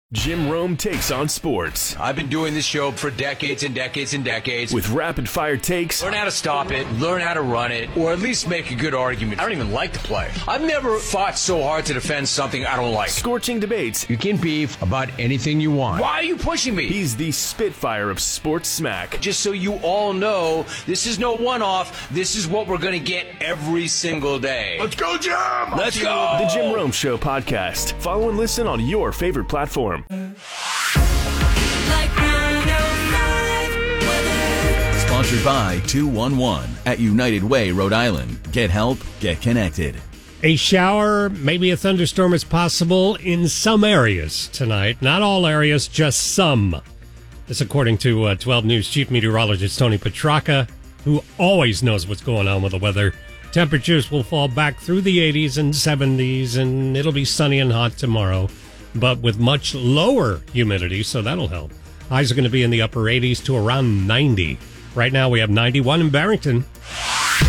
Jim Rome takes on sports. I've been doing this show for decades and decades and decades. With rapid-fire takes. Learn how to stop it, learn how to run it, or at least make a good argument. I don't even like to play. I've never fought so hard to defend something I don't like. Scorching debates. You can beef about anything you want. Why are you pushing me? He's the Spitfire of sports smack. Just so you all know, this is no one-off. This is what we're going to get every single day. Let's go, Jim! Let's go! The Jim Rome Show podcast. Follow and listen on your favorite platform. Sponsored by 211 at United Way, Rhode Island. Get help, get connected. A shower, maybe a thunderstorm is possible in some areas tonight. Not all areas, just some. This according to 12 News Chief Meteorologist Tony Petracca, who always knows what's going on with the weather. Temperatures will fall back through the 80s and 70s, and it'll be sunny and hot tomorrow, but with much lower humidity, so that'll help. Highs are going to be in the upper 80s to around 90. Right now we have 91 in Barrington.